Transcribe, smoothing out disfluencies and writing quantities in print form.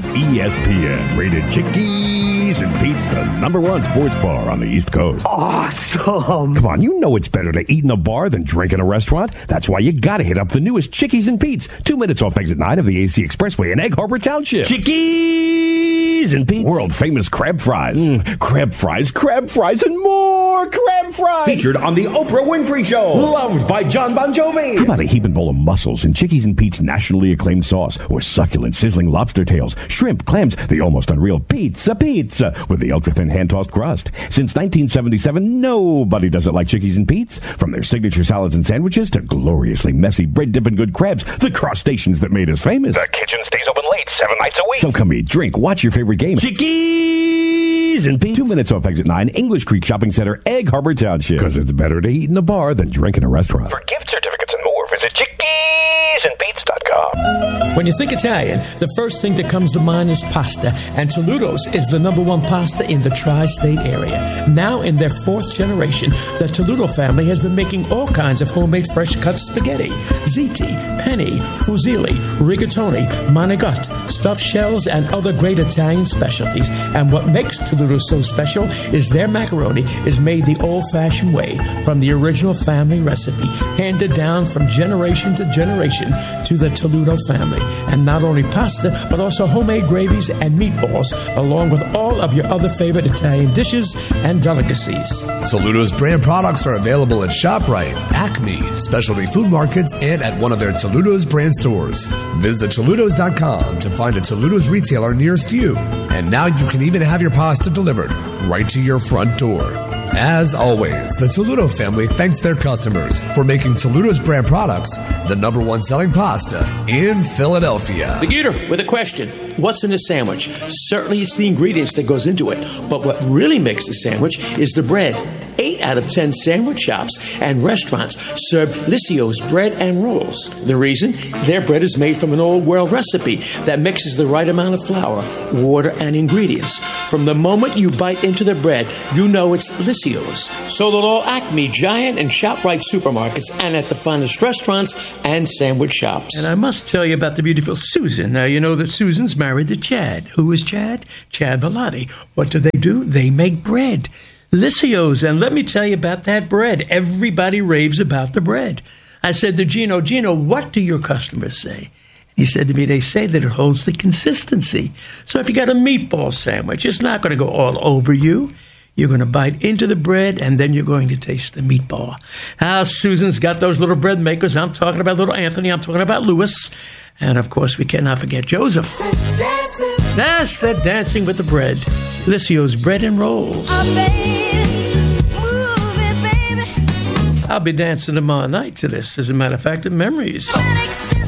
ESPN rated Chickies and Pete's the #1 sports bar on the East Coast. Awesome. Come on, you know it's better to eat in a bar than drink in a restaurant. That's why you gotta hit up the newest Chickies and Pete's, 2 minutes off exit 9 of the AC Expressway in Egg Harbor Township. Chickies and Pete's, world famous crab fries. Crab fries, and more crab fries. Featured on the Oprah Winfrey Show. Loved by John Bon Jovi. How about a heaping bowl of mussels and Chickies and Pete's nationally acclaimed sauce, or succulent sizzling lobster tails, shrimp, clams, the almost unreal pizza with the ultra-thin hand-tossed crust. Since 1977, nobody does it like Chickies and Pete's. From their signature salads and sandwiches to gloriously messy bread-dipping good crabs, the crustaceans that made us famous. The kitchen stays open late 7 nights a week. So come eat, drink, watch your favorite game. Chickies and Pete's, 2 minutes off exit 9, English Creek Shopping Center, Egg Harbor Township. Because it's better to eat in a bar than drink in a restaurant. For gift certificates and more, visit chickiesandpete's.com. When you think Italian, the first thing that comes to mind is pasta, and Toludo's is the #1 pasta in the tri-state area. Now in their 4th generation, the Toludo family has been making all kinds of homemade fresh-cut spaghetti: ziti, penne, fusilli, rigatoni, manigot, stuffed shells, and other great Italian specialties. And what makes Toludo so special is their macaroni is made the old-fashioned way, from the original family recipe, handed down from generation to generation to the Toludo family. And not only pasta, but also homemade gravies and meatballs, along with all of your other favorite Italian dishes and delicacies. Toludo's brand products are available at ShopRite, Acme, specialty food markets, and at one of their Toludo's brand stores. Visit Toludos.com to find a Toludo's retailer nearest you. And now you can even have your pasta delivered right to your front door. As always, the Toludo family thanks their customers for making Toludo's brand products the #1 selling pasta in Philadelphia. The Gator with a question. What's in a sandwich? Certainly it's the ingredients that goes into it, but what really makes the sandwich is the bread. 8 out of 10 sandwich shops and restaurants serve Lissio's bread and rolls. The reason? Their bread is made from an old world recipe that mixes the right amount of flour, water, and ingredients. From the moment you bite into the bread, you know it's Lissio's. Sold at all Acme, Giant, and ShopRite supermarkets, and at the finest restaurants and sandwich shops. And I must tell you about the beautiful Susan. Now, you know that Susan's married to Chad. Who is Chad? Chad Bellotti. What do? They make bread. Lissio's, and let me tell you about that bread. Everybody raves about the bread. I said to Gino, what do your customers say? He said to me, they say that it holds the consistency. So if you got a meatball sandwich, it's not going to go all over you. You're going to bite into the bread, and then you're going to taste the meatball. Susan's got those little bread makers. I'm talking about little Anthony. I'm talking about Louis. And, of course, we cannot forget Joseph. That's the dancing with the bread. Lissio's bread and rolls. I'll be dancing tomorrow night to this. As a matter of fact, in memories.